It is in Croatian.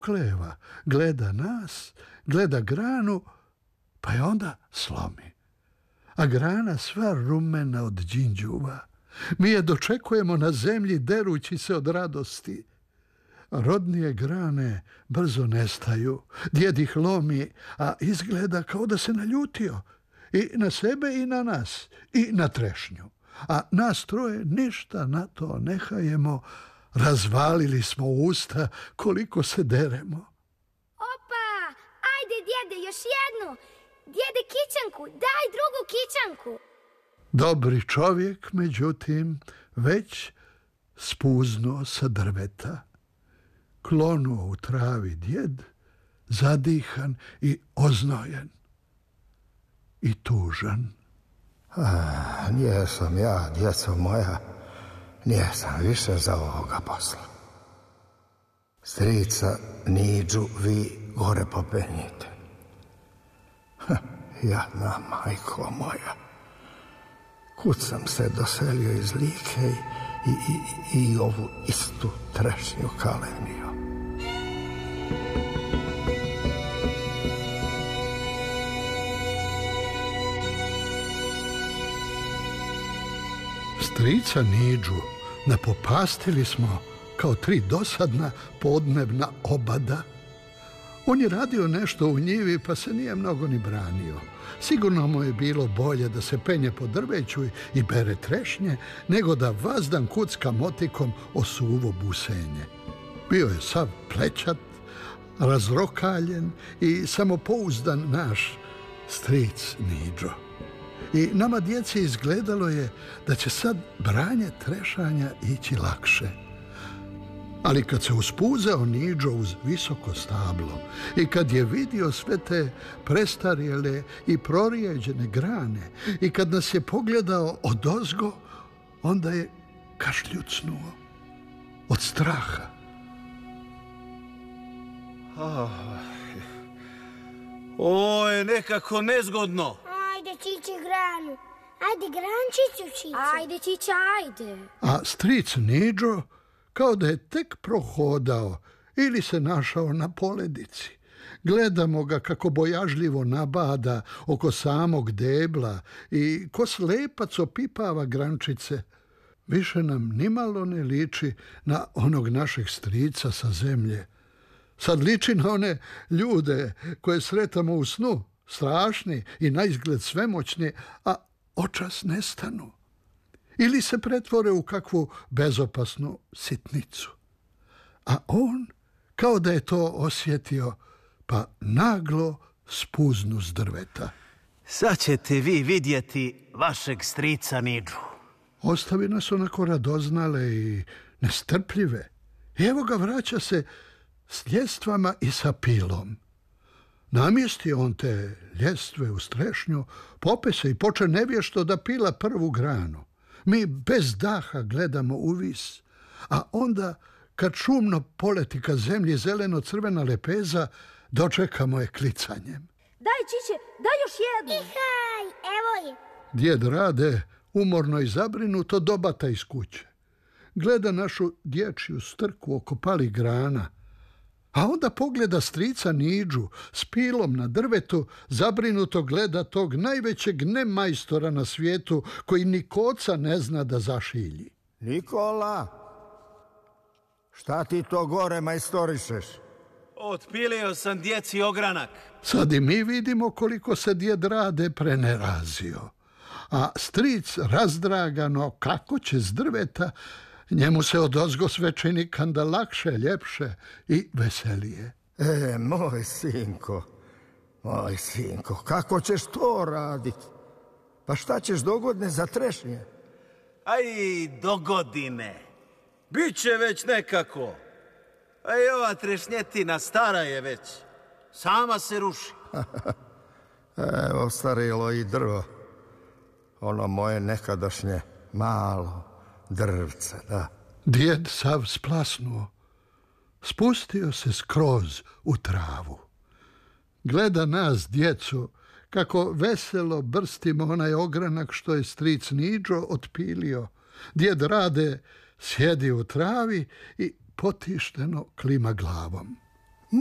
kleva, gleda nas, gleda granu, pa je onda slomi. A grana sva rumena od đinđuva. Mi je dočekujemo na zemlji derući se od radosti. Rodnije grane brzo nestaju, djed ih lomi, a izgleda kao da se naljutio. I na sebe i na nas, i na trešnju. A nas troje ništa na to ne hajemo, razvalili smo usta koliko se deremo. Opa, ajde djede, još jednu. Djede, kićanku, daj drugu kićanku. Dobri čovjek, međutim, već spuznuo sa drveta. Klonuo u travi djed, zadihan i oznojen. I tužan. Nijesam ja, djeco moja, nijesam više za ovoga posla. Strica Niđu vi gore popenjite. Jadna majko moja, kud sam se doselio iz Like i ovu istu trešnju kalemio. Strica Niđu napopastili smo kao 3 dosadna podnevna obada. On je radio nešto u njivi, pa se nije mnogo ni branio. Sigurno mu je bilo bolje da se penje po drveću i bere trešnje, nego da vazdan kucka motikom o suvo busenje. Bio je sav plećat, razrokaljen i samopouzdan naš stric Niđo. I nama djeci izgledalo je da će sad branje trešanja ići lakše. Ali kad se uspuzao Niđo uz visoko stablo i kad je vidio sve te prestarjele i prorijeđene grane i kad nas je pogledao odozgo, onda je kašljucnuo od straha. Ovo je nekako nezgodno. Ajde, Čiče, granu. Ajde, grančiću, Čiče. Ajde, Čiče, ajde. A stric Niđo kao da je tek prohodao ili se našao na poledici. Gledamo ga kako bojažljivo nabada oko samog debla i ko slepac opipava grančice. Više nam nimalo ne liči na onog našeg strica sa zemlje. Sad liči na one ljude koje sretamo u snu, strašni i naizgled svemoćni, a očas nestanu. Ili se pretvore u kakvu bezopasnu sitnicu. A on, kao da je to osjetio, pa naglo spuznu s drveta. Sad ćete vi vidjeti vašeg strica Niđu. Ostavi nas onako radoznale i nestrpljive. I evo ga vraća se s ljestvama i sa pilom. Namjesti on te ljestve u strešnju, pope se i poče nevješto da pila prvu granu. Mi bez daha gledamo uvis, a onda, kad šumno poleti ka zemlji zeleno-crvena lepeza, dočekamo je klicanjem. Daj, Čiče, daj još jednu. Ihaj, evo je. Djed Rade, umorno i zabrinuto, dobata iz kuće. Gleda našu dječju strku oko palih grana, a onda pogleda strica Niđu s pilom na drvetu, zabrinuto gleda tog najvećeg nemajstora na svijetu koji ni koca ne zna da zašilji. Nikola, šta ti to gore majstorišeš? Otpilio sam djeci ogranak. Sad i mi vidimo koliko se djed Rade prenerazio. A stric razdragano kako će s drveta, njemu se odozgo sve čini kanda lakše, ljepše i veselije. Moj sinko, kako ćeš to radit? Pa šta ćeš dogodne za trešnje? Aj, dogodine. Biće već nekako. A i ova trešnjetina stara je već. Sama se ruši. Evo starilo i drvo. Ono moje nekadašnje malo drvce, da. Djed sav splasnuo. Spustio se skroz u travu. Gleda nas, djecu, kako veselo brstimo onaj ogranak što je stric Niđo otpilio. Djed Rade sjedi u travi i potišteno klima glavom.